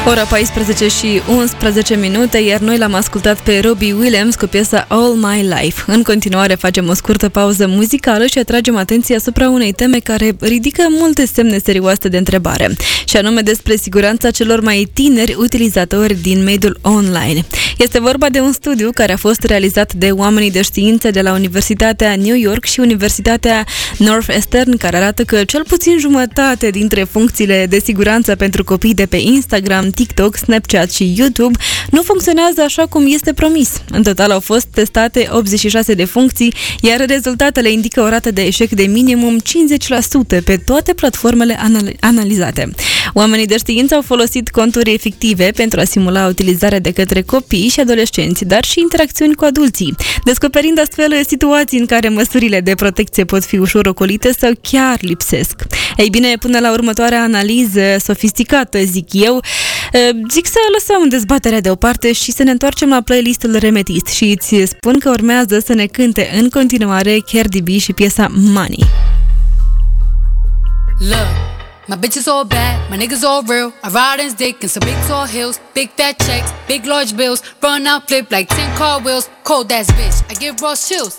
Ora 14 și 11 minute, iar noi l-am ascultat pe Robbie Williams cu piesa All My Life. În continuare facem o scurtă pauză muzicală și atragem atenția asupra unei teme care ridică multe semne serioase de întrebare, și anume despre siguranța celor mai tineri utilizatori din mediul online. Este vorba de un studiu care a fost realizat de oamenii de știință de la Universitatea New York și Universitatea Northwestern, care arată că cel puțin jumătate dintre funcțiile de siguranță pentru copii de pe Instagram, TikTok, Snapchat și YouTube nu funcționează așa cum este promis. În total au fost testate 86 de funcții, iar rezultatele indică o rată de eșec de minimum 50% pe toate platformele analizate. Oamenii de știință au folosit conturi fictive pentru a simula utilizarea de către copii și adolescenți, dar și interacțiuni cu adulții, descoperind astfel situații în care măsurile de protecție pot fi ușor ocolite sau chiar lipsesc. Ei bine, până la următoarea analiză sofisticată, zic eu, zic să lăsăm dezbaterea deoparte și să ne întoarcem la playlistul Remetist și îți spun că urmează să ne cânte în continuare Cardi B și piesa Money. Look, my bitches all bad, my niggas all real. I ride in dick in some big tall hills, big fat checks, big large bills, run out flip like 10 car wheels. Cold ass bitch, I give raw chills.